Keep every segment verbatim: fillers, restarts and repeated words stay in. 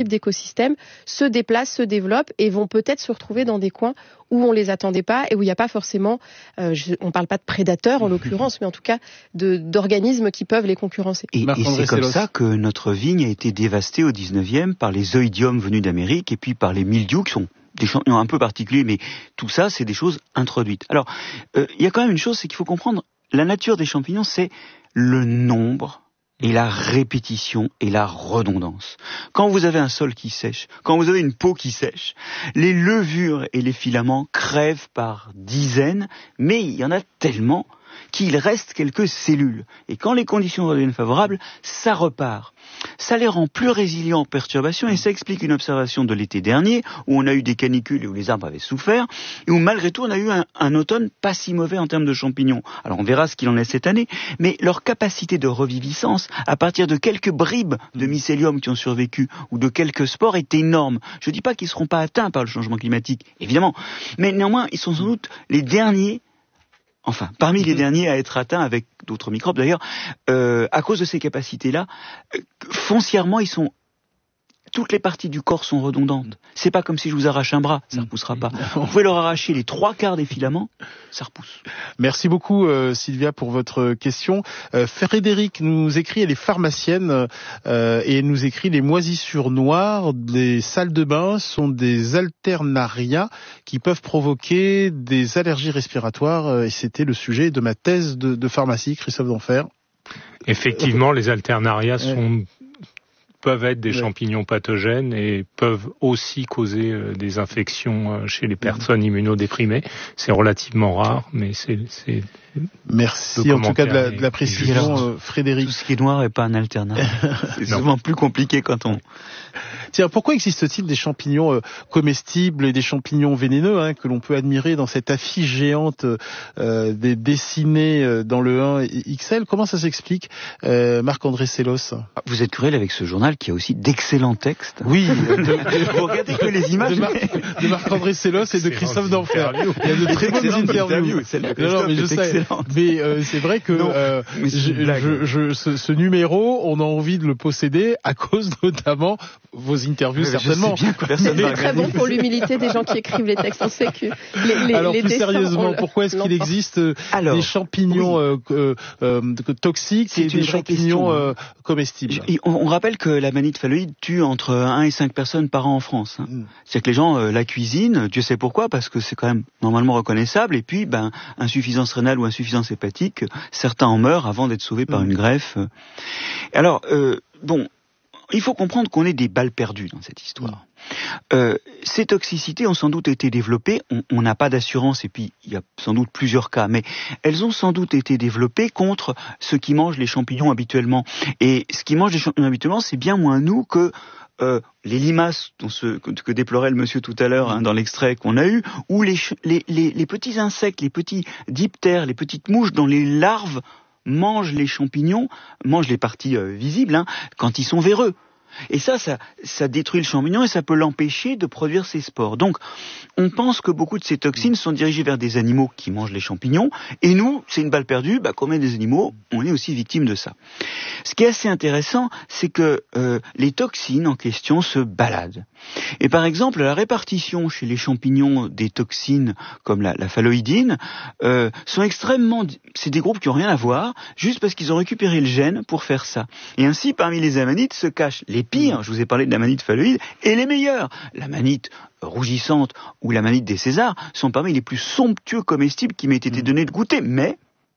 d'écosystèmes se déplacent, se développent et vont peut-être se retrouver dans des coins où on les attendait pas et où il n'y a pas forcément, euh, je, on parle pas de prédateurs en l'occurrence, mais en tout cas de, d'organismes qui peuvent les concurrencer. Et, et c'est comme ça que notre vigne a été dévastée au dix-neuvième par les oïdiums venus d'Amérique et puis par les mildious qui sont des champignons un peu particuliers, mais tout ça, c'est des choses introduites. Alors, il euh, y a quand même une chose, c'est qu'il faut comprendre, la nature des champignons, c'est le nombre et la répétition et la redondance. Quand vous avez un sol qui sèche, quand vous avez une peau qui sèche, les levures et les filaments crèvent par dizaines, mais il y en a tellement qu'il reste quelques cellules. Et quand les conditions redeviennent favorables, ça repart. Ça les rend plus résilients aux perturbations et ça explique une observation de l'été dernier où on a eu des canicules et où les arbres avaient souffert et où malgré tout on a eu un, un automne pas si mauvais en termes de champignons. Alors on verra ce qu'il en est cette année, mais leur capacité de reviviscence à partir de quelques bribes de mycélium qui ont survécu ou de quelques spores est énorme. Je ne dis pas qu'ils ne seront pas atteints par le changement climatique, évidemment, mais néanmoins ils sont sans doute les derniers Enfin, parmi les derniers à être atteints avec d'autres microbes d'ailleurs, euh, à cause de ces capacités-là, euh, foncièrement, ils sont toutes les parties du corps sont redondantes. C'est pas comme si je vous arrache un bras, ça ne repoussera pas. Vous pouvez leur arracher les trois quarts des filaments, ça repousse. Merci beaucoup euh, Sylvia pour votre question. Euh, Frédéric nous écrit, elle est pharmacienne euh, et elle nous écrit les moisissures noires des salles de bain sont des alternariats qui peuvent provoquer des allergies respiratoires et c'était le sujet de ma thèse de, de pharmacie, Christophe Denfert. Effectivement, les alternariats sont... Ouais. peuvent être des ouais. champignons pathogènes et peuvent aussi causer euh, des infections euh, chez les personnes immunodéprimées. C'est relativement rare, mais c'est... c'est Merci en tout cas de la, de la précision, euh, Frédéric. Tout ce qui est noir n'est pas un alternatif. C'est souvent plus compliqué quand on... Tiens, pourquoi existe-t-il des champignons euh, comestibles et des champignons vénéneux hein, que l'on peut admirer dans cette affiche géante euh, des dessinés euh, dans le un X L? Comment ça s'explique, euh, Marc-André Sellos? Vous êtes cruel avec ce journal qui a aussi d'excellents textes. Oui, de, de, vous regardez que les images de, Mar- de Marc-André Sellos et de Christophe Denfert. Il y a de très bonnes interviews. Non, non, mais je sais. Mais euh, c'est vrai que non, euh, je, je, je, ce, ce numéro, on a envie de le posséder à cause notamment vos interviews, mais certainement. Je sais bien que personne c'est très bon pour l'humilité des gens qui écrivent les textes. On sait que les, les, Alors les plus dessins, sérieusement, on, pourquoi est-ce qu'il existe Alors, des champignons oui. euh, euh, toxiques et des champignons euh, comestibles? Je, on, on rappelle que la manite phalloïde tue entre un et cinq personnes par an en France. Hein. Mm. C'est que les gens euh, la cuisinent, Dieu sait pourquoi, parce que c'est quand même normalement reconnaissable. Et puis, ben, insuffisance rénale ou insuffisance hépatique, certains en meurent avant d'être sauvés par mmh. une greffe. Alors, euh, bon, il faut comprendre qu'on est des balles perdues dans cette histoire. Mmh. Euh, ces toxicités ont sans doute été développées, on n'a pas d'assurance et puis il y a sans doute plusieurs cas, mais elles ont sans doute été développées contre ceux qui mangent les champignons habituellement. Et ce qui mange les champignons habituellement, c'est bien moins nous que Euh, les limaces dont ce, que, que déplorait le monsieur tout à l'heure hein, dans l'extrait qu'on a eu, ou les, les, les, les petits insectes, les petits diptères, les petites mouches dont les larves mangent les champignons, mangent les parties euh, visibles hein, quand ils sont véreux. Et ça, ça, ça détruit le champignon et ça peut l'empêcher de produire ses spores. Donc, on pense que beaucoup de ces toxines sont dirigées vers des animaux qui mangent les champignons. Et nous, c'est une balle perdue, bah, comme on est des animaux, on est aussi victime de ça. Ce qui est assez intéressant, c'est que euh, les toxines en question se baladent. Et par exemple, la répartition chez les champignons des toxines, comme la, la phalloïdine, euh, sont extrêmement... C'est des groupes qui n'ont rien à voir, juste parce qu'ils ont récupéré le gène pour faire ça. Et ainsi, parmi les amanites se cachent les pires, je vous ai parlé de la manite phalloïde, et les meilleurs. La manite rougissante ou la manite des Césars sont parmi les plus somptueux comestibles qui m'aient été donnés de goûter. Mais,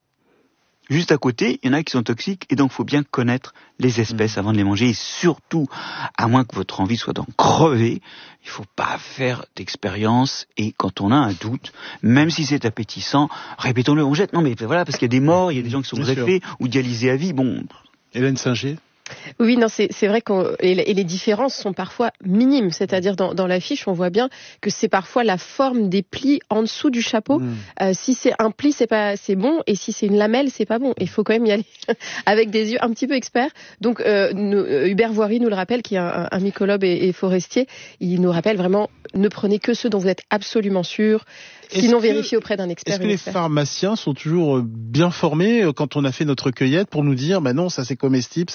juste à côté, il y en a qui sont toxiques, et donc il faut bien connaître les espèces avant de les manger, et surtout, à moins que votre envie soit d'en crever, il ne faut pas faire d'expérience, et quand on a un doute, même si c'est appétissant, répétons-le, on jette. Non mais voilà, parce qu'il y a des morts, il y a des gens qui sont greffés, ou dialysés à vie, bon... Hélène Singer. Oui, non, c'est, c'est vrai qu'on et les différences sont parfois minimes. C'est-à-dire dans, dans l'affiche, on voit bien que c'est parfois la forme des plis en dessous du chapeau. Mmh. Euh, si c'est un pli, c'est pas, c'est bon, et si c'est une lamelle, c'est pas bon. Il faut quand même y aller avec des yeux un petit peu experts. Donc, euh, nous, Hubert Voiry nous le rappelle, qui est un, un mycologue et, et forestier. Il nous rappelle vraiment, ne prenez que ceux dont vous êtes absolument sûr. Sinon, vérifiez auprès d'un expert. Est-ce que les expert. pharmaciens sont toujours bien formés quand on a fait notre cueillette pour nous dire, bah non, ça c'est comestible, ça Ils c'est sont toxique?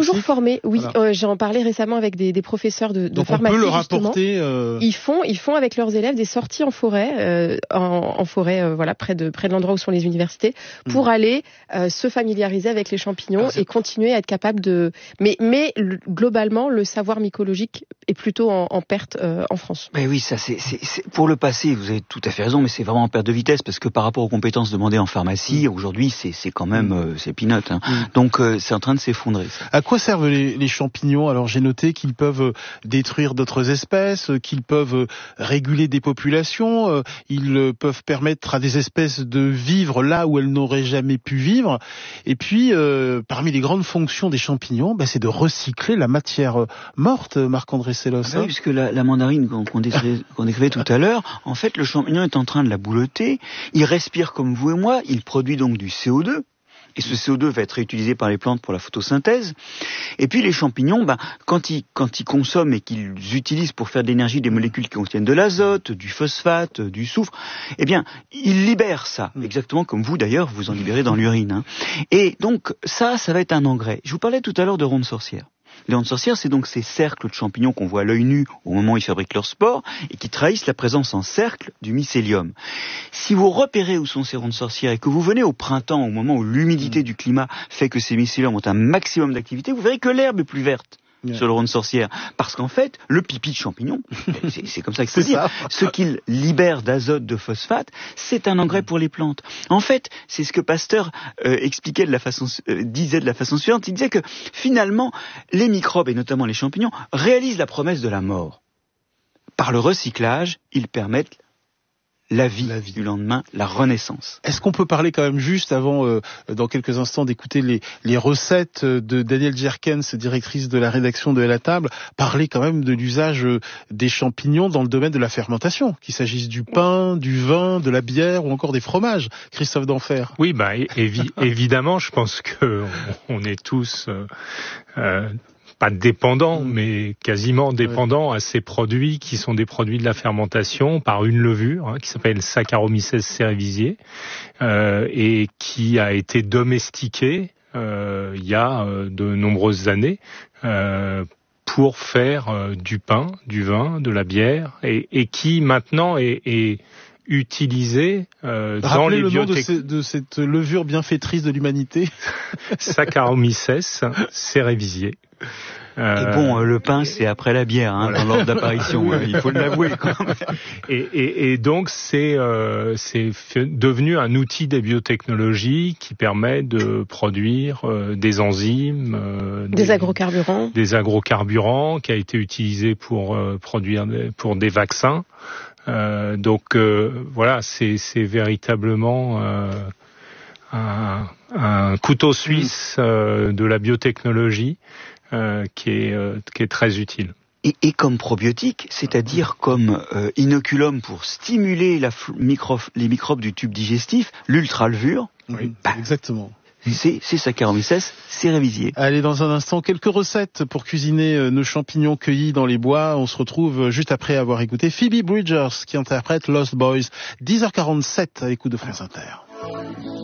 toujours formés, oui. Voilà. Euh, j'en parlais récemment avec des, des professeurs de, de Donc pharmacie. on peut le justement. rapporter. Euh... Ils font, ils font avec leurs élèves des sorties en forêt, euh, en, en forêt, euh, voilà, près de près de l'endroit où sont les universités, pour mmh. aller euh, se familiariser avec les champignons ah, et continuer à être capable de. Mais mais le, globalement, le savoir mycologique est plutôt en, en perte euh, en France. Mais oui, ça c'est, c'est, c'est pour le passé. Vous avez tout à fait raison, mais c'est vraiment en perte de vitesse parce que par rapport aux compétences demandées en pharmacie, mmh. aujourd'hui, c'est c'est quand même euh, c'est peanut. Hein. Mmh. Donc euh, c'est en train de s'effondrer. Ça. À quoi servent les, les champignons ? Alors j'ai noté qu'ils peuvent détruire d'autres espèces, qu'ils peuvent réguler des populations, ils peuvent permettre à des espèces de vivre là où elles n'auraient jamais pu vivre. Et puis, euh, parmi les grandes fonctions des champignons, bah, c'est de recycler la matière morte, Marc-André Sellos. Ah, hein. Oui, puisque la, la mandarine qu'on, qu'on, décrivait, qu'on décrivait tout à l'heure, en fait, le champignon est en train de la boulotter. Il respire comme vous et moi, il produit donc du C O deux. Et ce C O deux va être réutilisé par les plantes pour la photosynthèse. Et puis les champignons, ben, quand ils, quand ils consomment et qu'ils utilisent pour faire de l'énergie des molécules qui contiennent de l'azote, du phosphate, du soufre, eh bien, ils libèrent ça. Exactement comme vous d'ailleurs, vous en libérez dans l'urine. Hein. Et donc, ça, ça va être un engrais. Je vous parlais tout à l'heure de ronde sorcière. Les rondes sorcières, c'est donc ces cercles de champignons qu'on voit à l'œil nu au moment où ils fabriquent leurs spores et qui trahissent la présence en cercle du mycélium. Si vous repérez où sont ces rondes sorcières et que vous venez au printemps, au moment où l'humidité du climat fait que ces mycéliums ont un maximum d'activité, vous verrez que l'herbe est plus verte. Yeah. Sur le ronde sorcière. Parce qu'en fait, le pipi de champignon, c'est, c'est comme ça qu'il faut dire, ce qu'il libère d'azote, de phosphate, c'est un engrais pour les plantes. En fait, c'est ce que Pasteur euh, expliquait de la façon, euh, disait de la façon suivante, il disait que finalement, les microbes, et notamment les champignons, réalisent la promesse de la mort. Par le recyclage, ils permettent La vie, la vie du lendemain, la renaissance. Est-ce qu'on peut parler quand même juste avant, euh, dans quelques instants, d'écouter les, les recettes de Danielle Jerkens, directrice de la rédaction de La Table, parler quand même de l'usage des champignons dans le domaine de la fermentation, qu'il s'agisse du pain, du vin, de la bière ou encore des fromages. Christophe Denfert. Oui, bah évi- évidemment, je pense que on est tous euh, euh, pas dépendants, mais quasiment dépendants à ces produits qui sont des produits de la fermentation par une levure hein, qui s'appelle Saccharomyces cerevisiae euh, et qui a été domestiquée euh, il y a euh, de nombreuses années euh, pour faire euh, du pain, du vin, de la bière et, et qui maintenant est, est utilisé euh, dans les le biotech... nom de, de cette levure bienfaitrice de l'humanité. Saccharomyces cerevisiae. Euh, et bon, euh, le pain, c'est après la bière, hein, voilà. Dans l'ordre d'apparition, hein, il faut l'avouer quand même. Et, et, et donc, c'est, euh, c'est devenu un outil des biotechnologies qui permet de produire euh, des enzymes, euh, des, des agrocarburants, des agrocarburants, qui a été utilisé pour euh, produire des, pour des vaccins. Euh, donc, euh, voilà, c'est, c'est véritablement euh, un, un couteau suisse euh, de la biotechnologie. Euh, qui est euh, qui est très utile. Et, et comme probiotique, c'est-à-dire comme euh, inoculum pour stimuler la f- micro- les microbes du tube digestif, l'ultralevure. Oui, bah, exactement. C'est, c'est Saccharomyces cerevisiae. Allez, dans un instant, quelques recettes pour cuisiner nos champignons cueillis dans les bois. On se retrouve juste après avoir écouté Phoebe Bridgers qui interprète Lost Boys. dix heures quarante-sept à l'écoute de France Inter.